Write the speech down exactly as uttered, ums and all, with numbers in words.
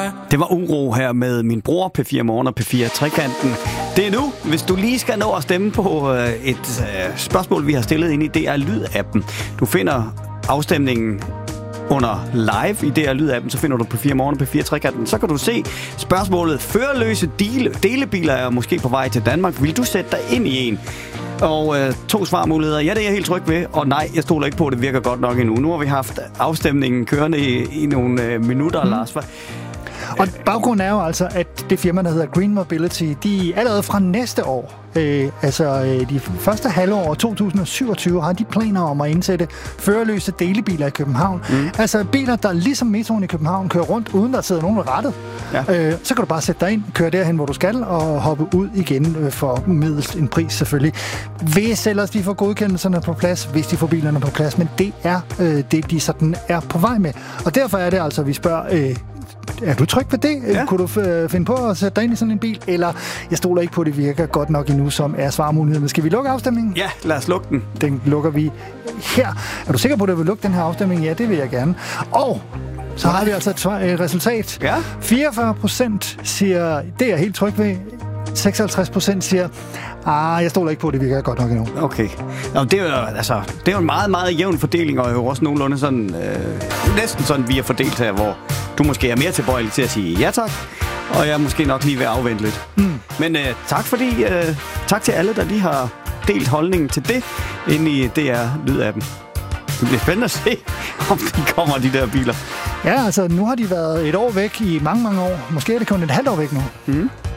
Det var Uro her med Min Bror, P fire Morgen og P fire Trekanten. Det er nu, hvis du lige skal nå at stemme på et spørgsmål, vi har stillet ind i D R Lyd-appen. Du finder afstemningen under live i D R Lyd-appen, så finder du P fire Morgen og P fire Trekanten. Så kan du se spørgsmålet: førerløse dele, delebiler er måske på vej til Danmark. Vil du sætte dig ind i en? Og øh, to svarmuligheder. Ja, det er jeg helt tryg ved. Og nej, jeg stoler ikke på, at det virker godt nok endnu. Nu har vi haft afstemningen kørende i, i nogle øh, minutter, mm. Lars. Og baggrunden er jo altså, at det firma, der hedder Green Mobility, de allerede fra næste år, øh, altså øh, de første halvår to tusind syvogtyve, har de planer om at indsætte førerløse delebiler i København. Mm. Altså biler, der ligesom metroen i København kører rundt, uden der sidder nogen ved rattet. Ja. Øh, så kan du bare sætte dig ind, køre derhen, hvor du skal, og hoppe ud igen øh, for middels en pris selvfølgelig. Hvis ellers de får godkendelserne på plads, hvis de får bilerne på plads, men det er øh, det, de sådan er på vej med. Og derfor er det altså, vi spørger... Øh, Er du tryg ved det? Ja. Kunne du f- finde på at sætte dig ind i sådan en bil? Eller, jeg stoler ikke på, at det virker godt nok endnu, som er svarmuligheden. Skal vi lukke afstemningen? Ja, lad os lukke den. Den lukker vi her. Er du sikker på, at du vil lukke den her afstemning? Ja, det vil jeg gerne. Og så har vi altså et, svar, et resultat. Ja. fireogfyrre procent siger, det er jeg helt tryg ved. seksoghalvtreds procent siger, ah, jeg stoler ikke på, at det virker godt nok endnu. Okay. Nå, det, er jo, altså, det er jo en meget, meget jævn fordeling, og jo også nogenlunde sådan, øh, næsten sådan, vi er fordelt her, hvor du måske er mere tilbøjelig til at sige ja tak, og jeg er måske nok lige ved at afvente lidt. Mm. Men øh, tak fordi, øh, tak til alle, der lige har delt holdningen til det inde i D R Lyd-appen. Det bliver spændende at se, om de kommer, de der biler. Ja, altså nu har de været et år væk i mange, mange år. Måske er det kun et halvt år væk nu. Mm.